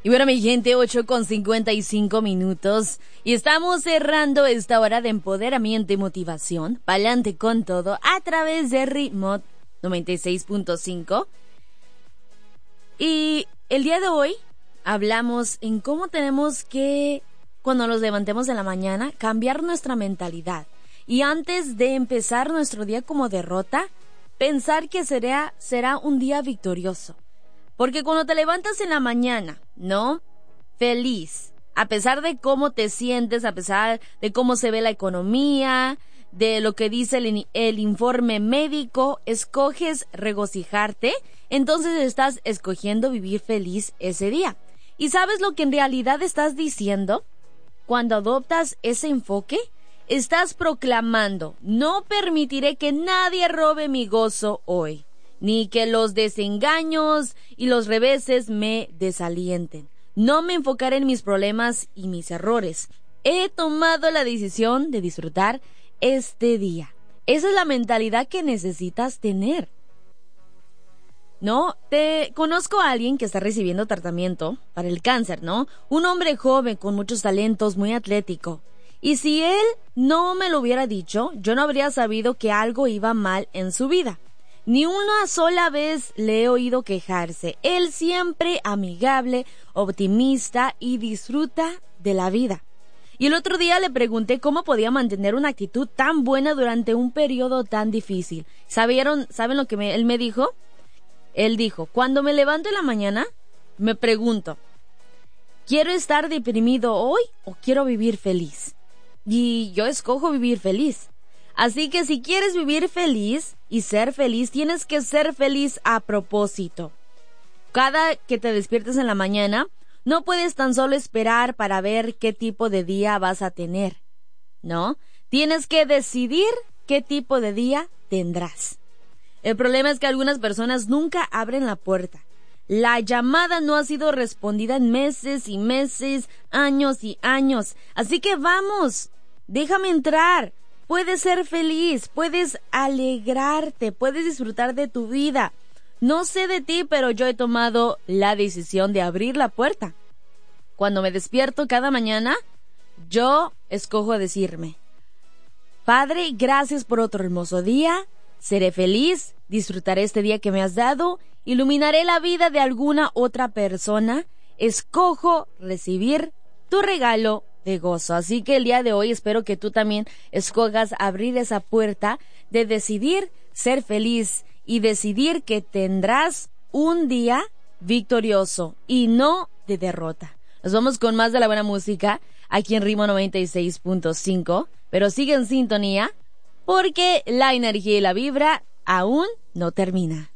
Y bueno, mi gente, 8:55 y estamos cerrando esta hora de empoderamiento y motivación, pa'lante con todo, a través de Ritmo 96.5. Y el día de hoy hablamos en cómo tenemos que, cuando nos levantemos en la mañana, cambiar nuestra mentalidad. Y antes de empezar nuestro día como derrota, pensar que será un día victorioso. Porque cuando te levantas en la mañana, ¿no? Feliz, a pesar de cómo te sientes, a pesar de cómo se ve la economía, de lo que dice el informe médico, escoges regocijarte, entonces estás escogiendo vivir feliz ese día. ¿Y sabes lo que en realidad estás diciendo? Cuando adoptas ese enfoque, estás proclamando: no permitiré que nadie robe mi gozo hoy, ni que los desengaños y los reveses me desalienten. No me enfocaré en mis problemas y mis errores. He tomado la decisión de disfrutar este día. Esa es la mentalidad que necesitas tener. ¿No? Conozco a alguien que está recibiendo tratamiento para el cáncer, ¿no? Un hombre joven con muchos talentos, muy atlético. Y si él no me lo hubiera dicho, yo no habría sabido que algo iba mal en su vida. Ni una sola vez le he oído quejarse. Él siempre amigable, optimista y disfruta de la vida. Y el otro día le pregunté cómo podía mantener una actitud tan buena durante un periodo tan difícil. ¿Saben lo que él me dijo? Él dijo: cuando me levanto en la mañana, me pregunto, ¿quiero estar deprimido hoy o quiero vivir feliz? Y yo escojo vivir feliz. Así que si quieres vivir feliz y ser feliz, tienes que ser feliz a propósito. Cada que te despiertes en la mañana, no puedes tan solo esperar para ver qué tipo de día vas a tener, ¿no? Tienes que decidir qué tipo de día tendrás. El problema es que algunas personas nunca abren la puerta. La llamada no ha sido respondida en meses y meses, años y años. Así que vamos, déjame entrar. Puedes ser feliz, puedes alegrarte, puedes disfrutar de tu vida. No sé de ti, pero yo he tomado la decisión de abrir la puerta. Cuando me despierto cada mañana, yo escojo decirme: Padre, gracias por otro hermoso día. Seré feliz, disfrutaré este día que me has dado, iluminaré la vida de alguna otra persona. Escojo recibir tu regalo de gozo. Así que el día de hoy espero que tú también escogas abrir esa puerta de decidir ser feliz y decidir que tendrás un día victorioso y no de derrota. Nos vamos con más de la buena música aquí en Ritmo 96.5, pero sigue en sintonía porque la energía y la vibra aún no termina.